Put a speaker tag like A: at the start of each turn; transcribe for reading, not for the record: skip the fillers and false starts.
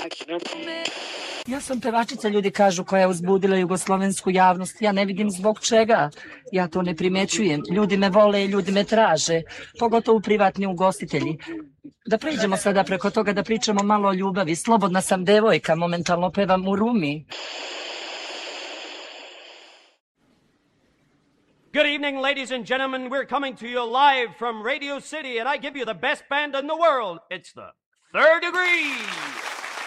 A: Ja sam pevačica, ljudi kažu, koja je uzbudila jugoslovensku javnost. Ja ne vidim zbog čega. Ja to ne primećujem. Ljudi me vole i ljudi me traže. Pogotovo privatni ugostitelji. Da priđemo sada preko toga da pričamo malo o ljubavi. Slobodna sam devojka, momentalno pevam u Rumi.
B: Good evening, ladies and gentlemen. We're coming to you live from Radio City, and I give you the best band in the world. It's the Third Degree.